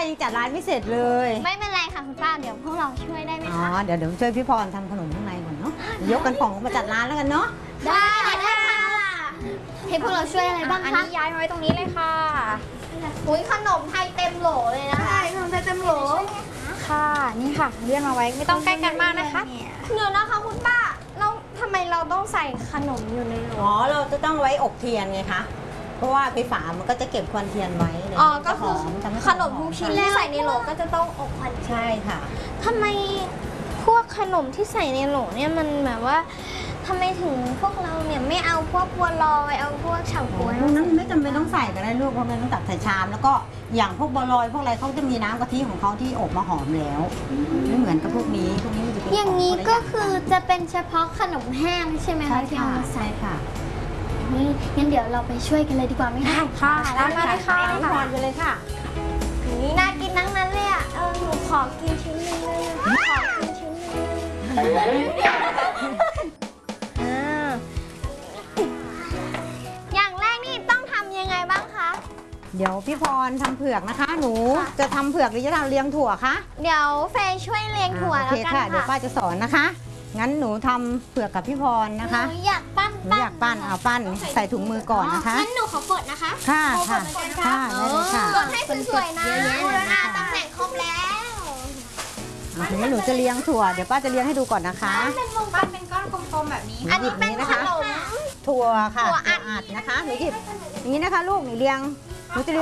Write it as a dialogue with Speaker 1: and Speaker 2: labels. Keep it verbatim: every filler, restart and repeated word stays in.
Speaker 1: ยังจัดร้านไม่เสร็จเลย
Speaker 2: ไม่เป็นไรค่ะคุณป้าเดี๋ยวพวกเราช่วยได้ไหม
Speaker 1: อ๋อ
Speaker 2: คะ
Speaker 1: เดี๋ยวเดี๋ยวช่วยพี่พรทำขนมข้างในก่อนเนาะยกกันของมาจัดร้านแล้วกันเนาะ
Speaker 2: ได้ค่ะให้พวกเราช่วยอะไรบ้าง
Speaker 3: อัน
Speaker 2: คะ
Speaker 3: นี้ย้ายมาไว้ตรงนี้เลยค่ะ
Speaker 2: อุ้ยขนมไทยเต็มโหลเลยนะคะ
Speaker 3: ขนมไทยเต็มโหลค่ะนี่ค่ะเลื่อนมาไว้ไม่ต้องใกล้กันมากนะคะ
Speaker 2: เดี๋ยวนะคะคุณป้าเราทำไมเราต้องใส่ขนมอยู่ในโหล
Speaker 1: อ๋อ เราจะต้องไว้อบเทียนไงคะ เพราะว่าไปฝามันก็จะเก็บควันเทียนไว้
Speaker 2: อ๋อก็คือ
Speaker 1: จะหมทำให้
Speaker 2: ขนมทุกชิ้นที่ใส่ในโหลก็จะต้องอบควัน
Speaker 1: ใช่ค่ะ
Speaker 2: ทำไมพวกขนมที่ใส่ในโหลเนี่ยมันแบบว่าทำไมถึงพวกเราเนี่ยไม่เอาพวกบัวลอยเอาพวกเฉาก๊วย
Speaker 1: พวกนั้นไม่จำเป็นต้องใส่ก็ได้ลูกเพราะมันต้องตักใส่ชาม แล้วก็อย่างพวกบัวลอยพวกอะไรเขาจะมีน้ำกะทิของเขาที่อบมาหอมแล้วไม่เหมือนกับพวกนี้พวกนี้มันจะเป็น
Speaker 2: อย่างนี้
Speaker 1: ข
Speaker 2: ก็
Speaker 1: ละ
Speaker 2: คือจะเป็นเฉพาะขนมแห้งใช่ไหม
Speaker 1: ใช่
Speaker 2: คะที่
Speaker 1: ค่ะ
Speaker 2: เอามาใส่
Speaker 1: ใช่ค่ะ
Speaker 2: นี่งั้นเดี๋ยวเราไปช่วยกันเลยดีกว่าไหมคะ
Speaker 3: ค่ะร้านมาเลยค่ะ
Speaker 1: พี่พรไปเลยค่ะ
Speaker 2: นี่น่ากินทั้งนั้นเลยอ่ะเออหนูขอกินชิ้นหนึงเลยนะขอกินชิ้นหนึงอ่าอย่างแรกนี่ต้องทำยังไงบ้างคะ
Speaker 1: เดี๋ยวพี่พรทำเผือกนะคะ หนูจะทำเผือกหรือจะทำเลี้ยงถั่วคะ
Speaker 2: เดี๋ยวเฟยช่วยเลี้ยงถั่ว
Speaker 1: อ่า
Speaker 2: แล้ว
Speaker 1: โอ
Speaker 2: กัน
Speaker 1: เคค่ะ เดี๋ยวป้า
Speaker 2: ค่ะ
Speaker 1: จะสอนนะคะ งั้นหนูทำเผือกกับพี่พรนะคะ
Speaker 2: หนูอยากปั้น
Speaker 1: หนูอยากปั้นเอาปั้นใส่ถุงมือก่อนนะคะ
Speaker 2: งั้นหนูขอกดนะคะ
Speaker 1: ค่ะ
Speaker 2: ขอก
Speaker 1: ค่ะ
Speaker 2: ดเหมือนกัน
Speaker 1: ค่ะได้เลยค่ะ
Speaker 2: กดให้สวยๆนะ
Speaker 1: เยอะแยะเลยนะคะ
Speaker 2: อ่าตำแหน่งครบแล้ว
Speaker 1: อ่ะทีนี้หนูจะเลี้ยงถั่ว เดี๋ยวป้าจะเลี้ยงให้ดูก่อนนะคะ
Speaker 2: เป็นวง
Speaker 3: ปั้นเป็นก้อนกลมๆแบบนี้
Speaker 2: อันนี้เป็นขนม
Speaker 1: ถั่วค่ะ
Speaker 2: ถั่วอัด
Speaker 1: ถั่วอัดนะคะ หนูหยิบอย่างนี้นะคะ ลูกหนูเลี้ยงหนูจะ